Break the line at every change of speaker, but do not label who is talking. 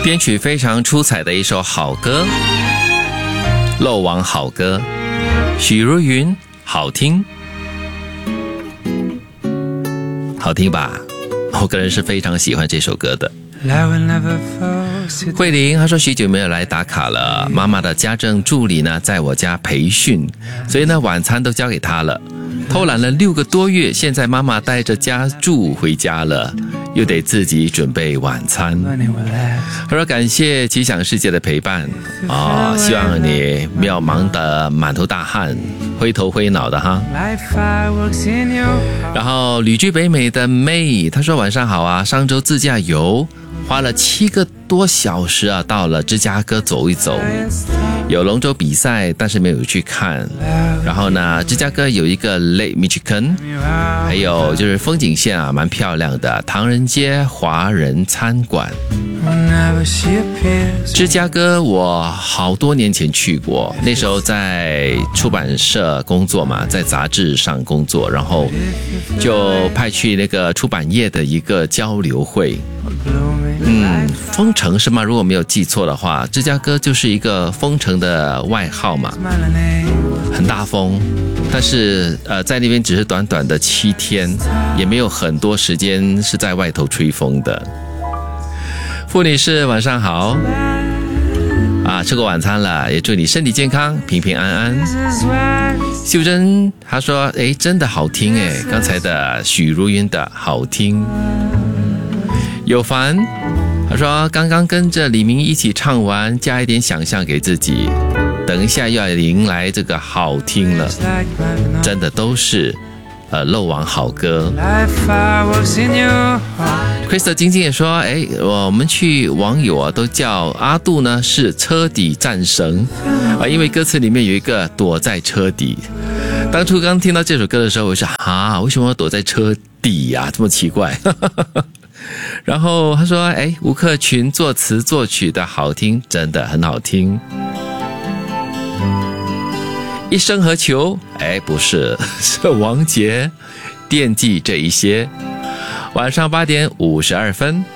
编曲非常出彩的一首好歌，漏网好歌，许茹芸，好听，好听吧？我个人是非常喜欢这首歌的。慧玲她说许久没有来打卡了，妈妈的家政助理呢在我家培训，所以呢晚餐都交给她了，偷懒了6个多月，现在妈妈带着家助回家了，又得自己准备晚餐。她说感谢奇想世界的陪伴希望你不要忙得满头大汗，灰头灰脑的哈。然后旅居北美的妹她说晚上好啊，上周自驾游花了7个多小时啊，到了芝加哥走一走，有龙舟比赛，但是没有去看。然后呢，芝加哥有一个 Lake Michigan， 还有就是风景线啊，蛮漂亮的，唐人街华人餐馆。芝加哥我好多年前去过，那时候在出版社工作嘛，在杂志上工作，然后就派去那个出版业的一个交流会。封城是吗？如果没有记错的话，芝加哥就是一个封城的外号嘛，很大风，但是在那边只是短短的7天，也没有很多时间是在外头吹风的。傅女士晚上好吃过晚餐了，也祝你身体健康，平平安安。秀珍她说真的好听刚才的许茹芸的好听。有凡他说刚刚跟着李明一起唱完，加一点想象给自己，等一下又要迎来这个好听了，真的都是漏网好歌。Krista 晶晶也说我们去网友都叫阿杜呢是车底战神因为歌词里面有一个躲在车底。当初刚听到这首歌的时候，我说为什么要躲在车底啊，这么奇怪。然后他说吴克群作词作曲的好听，真的很好听。一生何求不是，是王杰惦记这一些。晚上8点52分